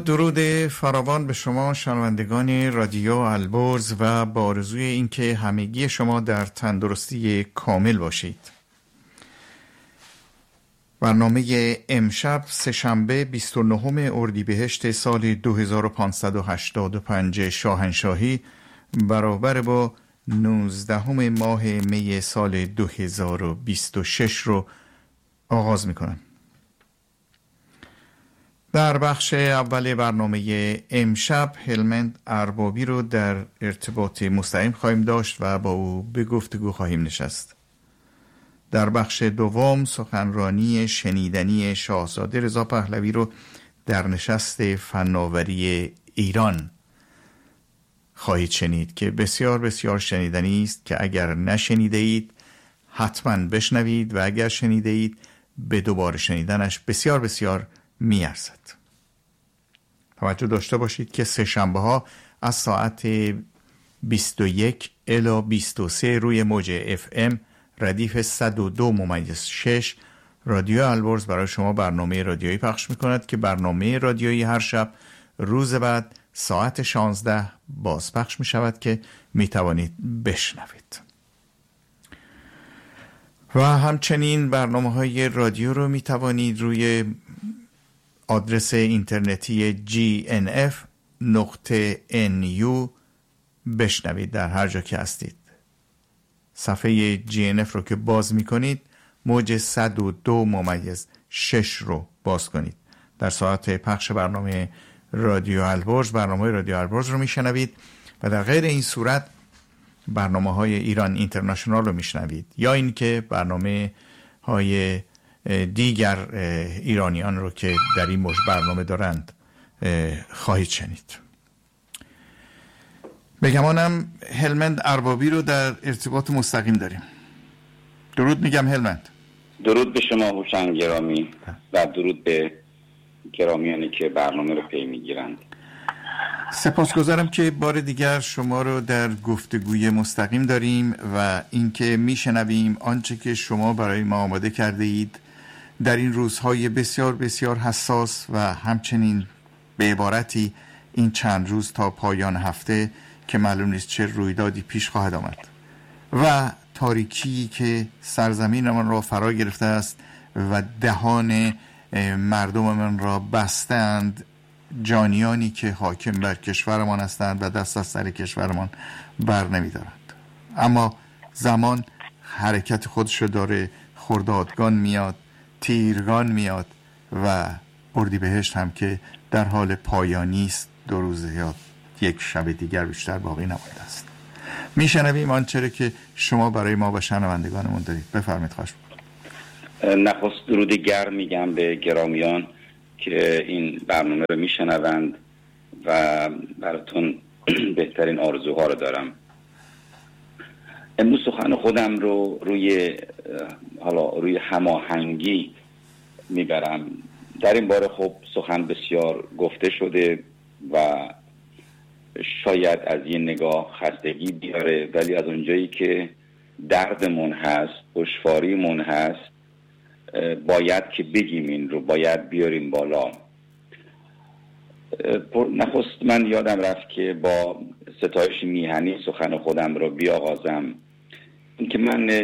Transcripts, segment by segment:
درود فراوان به شما شنوندگان رادیو البرز و با آرزوی اینکه همگی شما در تندرستی کامل باشید. برنامه امشب سه‌شنبه 29 اردیبهشت سال 2585 شاهنشاهی برابر با 19 ماه می سال 2026 رو آغاز می‌کنم. در بخش اول برنامه امشب هلمند اربابی رو در ارتباط مستقیم خواهیم داشت و با او به گفتگو خواهیم نشست. در بخش دوم سخنرانی شنیدنی شاهزاده رضا پهلوی رو در نشست فناوری ایران خواهید شنید که بسیار بسیار شنیدنی است که اگر نشنیده اید حتما بشنوید و اگر شنیده اید به دوباره شنیدنش بسیار بسیار می‌ارزد. توجه داشته باشید که سه شنبه ها از ساعت 21 الی 23 روی موج FM ردیف 102.6 رادیو البرز برای شما برنامه رادیویی پخش می‌کند که برنامه رادیویی هر شب روز بعد ساعت 16 باز پخش می‌شود که می‌توانید بشنوید. و همچنین برنامه‌های رادیو رو می‌توانید روی آدرس اینترنتی gnf.nu بشنوید در هر جا که هستید. صفحه GNF رو که باز می کنید موج 102.6 رو باز کنید. در ساعت پخش برنامه رادیو البرز برنامه رادیو البرز رو می شنوید و در غیر این صورت برنامه های ایران اینترنشنال رو می شنوید یا اینکه برنامه های دیگر ایرانیان رو که در این موج برنامه دارند خواهید شنید. بگمانم هلمند اربابی رو در ارتباط مستقیم داریم. درود میگم هلمند. درود به شما هوشنگ گرامی و درود به گرامیانی که برنامه رو پی میگیرند. سپاسگزارم که بار دیگر شما رو در گفتگوی مستقیم داریم و اینکه میشنویم آنچه که شما برای ما آماده کرده اید در این روزهای بسیار بسیار حساس و همچنین به عبارتی این چند روز تا پایان هفته که معلوم نیست چه رویدادی پیش خواهد آمد و تاریکی که سرزمین من را فرا گرفته است و دهان مردم من را بستند، جانیانی که حاکم بر کشورمان هستند و دست از سر کشورمان بر نمی‌دارند. اما زمان حرکت خودشو داره، خردادگان میاد، تیرگان میاد و اردیبهشت هم که در حال پایانی است. 2 روز یا یک شب دیگر بیشتر باقی نمانده است. میشنویم آنچه که شما برای ما و شنوندگانمون دارید. بفرمایید. خواهش می‌کنم. نخست درود گرم میگم به گرامیان که این برنامه رو میشنوند و براتون بهترین آرزوها رو دارم. امروز سخن خودم رو روی هماهنگی میبرم. در این باره خب سخن بسیار گفته شده و شاید از یه نگاه خستگی بیاره، ولی از اونجایی که دردمون هست، دشواریمون هست، باید که بگیم، این رو باید بیاریم بالا. نخست من یادم رفت که با ستایش میهنی سخن خودم رو بیاغازم. اینکه من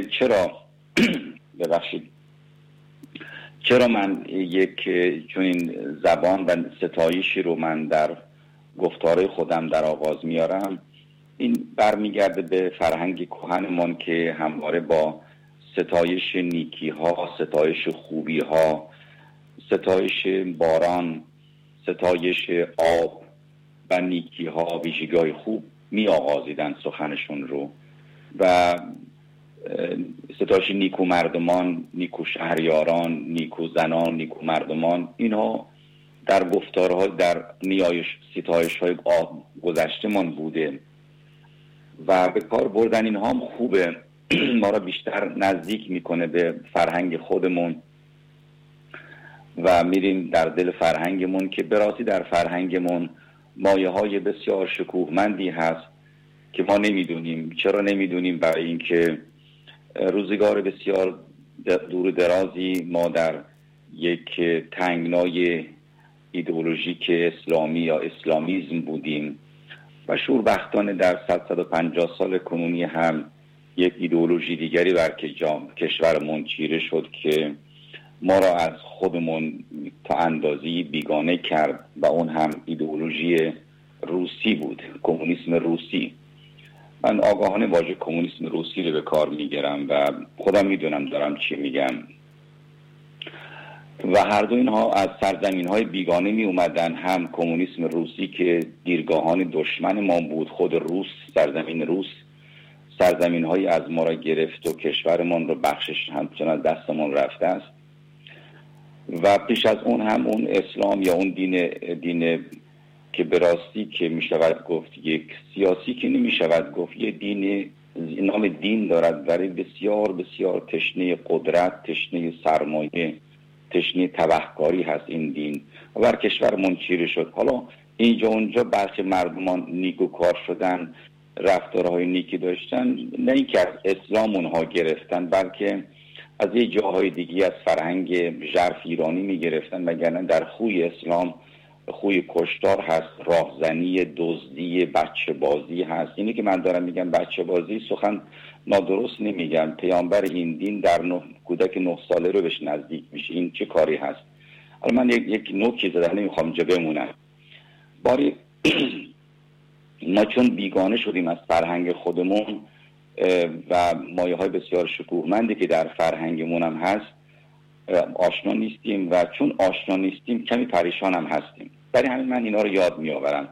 چرا من یک چنین زبان و ستایشی رو من در گفتاره خودم در آغاز میارم. این برمیگرده به فرهنگ کهنمان که همواره با ستایش نیکی ها، ستایش خوبی ها، ستایش باران، ستایش آب و نیکی ها، ویژگی‌های خوب می آغازیدن سخنشون رو و ستایش نیکو مردمان، نیکو شهریاران، نیکو زنان، نیکو مردمان، اینها در گفتارها در نیایش ستایش های گذشته من بوده و به کار بردن اینها هم خوبه. ما را بیشتر نزدیک میکنه به فرهنگ خودمون و میریم در دل فرهنگمون که براستی در فرهنگمون مایه های بسیار شکوهمندی هست که ما نمیدونیم. چرا نمیدونیم؟ برای اینکه روزگار بسیار دور درازی ما در یک تنگنای ایدئولوژیک اسلامی یا اسلامیزم بودیم و شوربختانه در 150 سال کنونی هم یک ایدئولوژی دیگری بر کشورمون چیره شد که ما را از خودمون تا اندازه‌ای بیگانه کرد و اون هم ایدئولوژی روسی بود، کمونیسم روسی. من آگاهانه واژه کمونیسم روسی رو به کار میگیرم و خودم میدونم دارم چی میگم. و هر دو اینها از سرزمین‌های بیگانه می اومدن، هم کمونیسم روسی که دیرگاهان دشمن ما بود، خود روس، سرزمین روس سرزمین‌هایی از ما را گرفت و کشورمان رو بخشش همچنان از دستمان رفته است. و پیش از اون هم اون اسلام یا اون دین که به راستی که می شود گفت یک سیاسی که نمی شود گفت، یه دین نام دین دارد برای بسیار بسیار تشنه قدرت، تشنه سرمایه، تشنه تبهکاری هست این دین و بر کشورمون چیره شد. حالا اینجا اونجا برخی مردمان نیکوکار شدن، رفتارهای نیکی داشتن، نه اینکه از اسلام اونها گرفتن بلکه از یه جاهای دیگه از فرهنگ ژرف ایرانی میگرفتن، وگرنه در خوی اسلام خوی کشتار هست، راهزنی، دزدی، بچه بازی هست. اینی که من دارم میگم بچه بازی سخن نادرست نمیگم. پیامبر این دین در کودک 9 ساله رو بهش نزدیک میشه، این چه کاری هست؟ حالا من یک نکته زدم نمیخوام اینجا بمونم. باری ما چون بیگانه شدیم از فرهنگ خودمون و مایه های بسیار شکوهمندی که در فرهنگمون هم هست آشنا نیستیم و چون آشنا نیستیم کمی پریشان هم هستیم. برای همین من اینا رو یاد میآورم.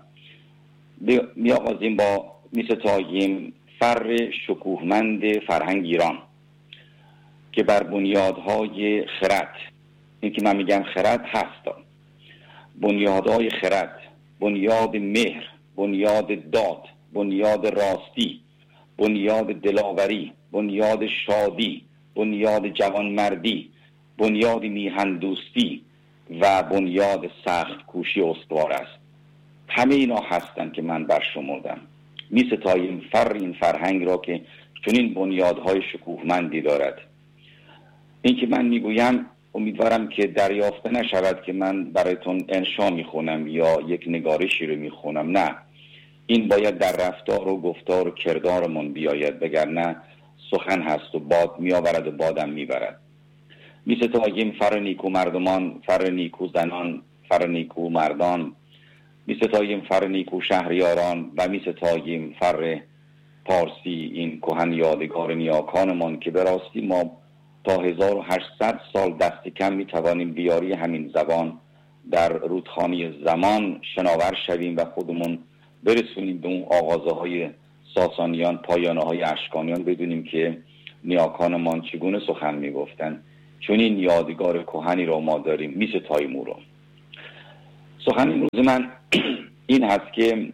میآغازیم با میستاییم فر شکوهمند فرهنگ ایران که بر بنیادهای خرد، این که من میگم خرد هست، بنیادهای خرد، بنیاد مهر، بنیاد داد، بنیاد راستی، بنیاد دلاوری، بنیاد شادی، بنیاد جوانمردی، بنیاد میهن دوستی و بنیاد سخت کوشی استوار است. همه اینا هستند که من برشمردم. می ستاییم فر این فرهنگ را که چنین بنیادهای شکوهمندی دارد. این که من میگویم امیدوارم که دریافته نشود که من برایتون انشا میخونم یا یک نگارشی رو میخونم. نه، این باید در رفتار و گفتار و کردارمون بیاید، وگرنه سخن هست و باد میآورد و بادم میبرد. می ستاییم فر نیکو مردمان، فر نیکو زنان، فر نیکو مردان، می ستاییم فر نیکو شهریاران و می ستاییم فر پارسی، این کهن یادگار نیاکانمان که به راستی ما تا 1800 سال دست کم می توانیم بیاری همین زبان در رودخانه زمان شناور شویم و خودمون برسونیم به اون آغازه های ساسانیان، پایانه های اشکانیان، بدونیم که نیاکانمان چگونه سخن می گفتن. چون این یادگار کهنی را ما داریم، می ستاییم او را. سخن این روز من این هست که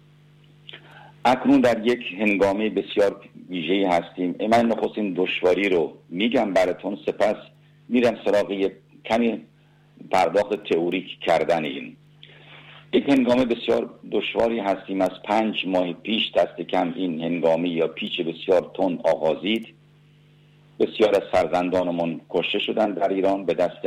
اکنون در یک هنگامه بسیار ویژه‌ای هستیم. من نخستین دشواری رو میگم براتون، سپس میرم سراغ کمی پرداخت تئوریک کردن این. یک هنگامه بسیار دشواری هستیم. از 5 ماه پیش دست کم این هنگامه یا پیچ بسیار تند آغازید. بسیار از فرزندانمون کشته شدن در ایران به دست